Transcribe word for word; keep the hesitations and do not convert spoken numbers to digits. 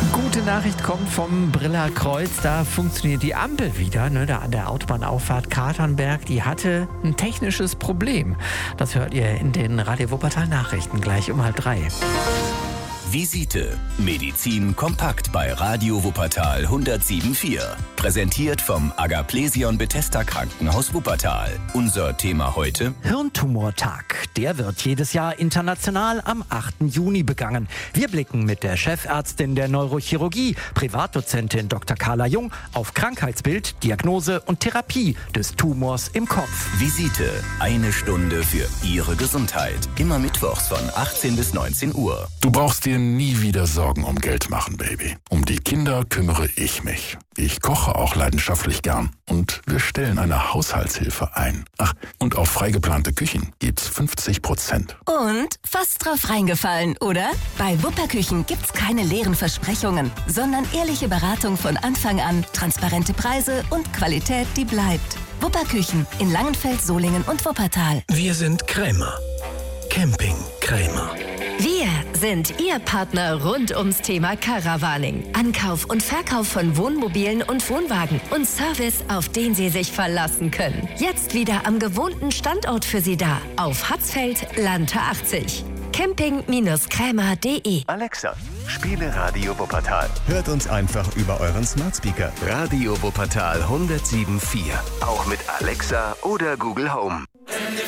Gute Nachricht kommt vom Briller Kreuz. Da funktioniert die Ampel wieder, ne, da an der Autobahnauffahrt Katernberg. Die hatte ein technisches Problem. Das hört ihr in den Radio Wuppertal Nachrichten gleich um halb drei. Visite. Medizin kompakt bei Radio Wuppertal hundertsieben Komma vier. Präsentiert vom Agaplesion Bethesda Krankenhaus Wuppertal. Unser Thema heute: Hirntumortag. Der wird jedes Jahr international am achten Juni begangen. Wir blicken mit der Chefärztin der Neurochirurgie, Privatdozentin Doktor Carla Jung, auf Krankheitsbild, Diagnose und Therapie des Tumors im Kopf. Visite. Eine Stunde für Ihre Gesundheit. Immer mittwochs von achtzehn bis neunzehn Uhr. Du brauchst dir nie wieder Sorgen um Geld machen, Baby. Um die Kinder kümmere ich mich. Ich koche auch leidenschaftlich gern. Und wir stellen eine Haushaltshilfe ein. Ach, und auf freigeplante Küchen gibt's fünfzig Prozent. Und fast drauf reingefallen, oder? Bei Wupperküchen gibt's keine leeren Versprechungen, sondern ehrliche Beratung von Anfang an, transparente Preise und Qualität, die bleibt. Wupperküchen in Langenfeld, Solingen und Wuppertal. Wir sind Krämer. Camping Krämer. Wir sind Ihr Partner rund ums Thema Caravaning. Ankauf und Verkauf von Wohnmobilen und Wohnwagen und Service, auf den Sie sich verlassen können. Jetzt wieder am gewohnten Standort für Sie da, auf Hatzfeld, Lante achtzig. camping Krämer punkt de. Alexa, spiele Radio Wuppertal. Hört uns einfach über euren Smart Speaker. Radio Wuppertal hundertsieben Komma vier. Auch mit Alexa oder Google Home.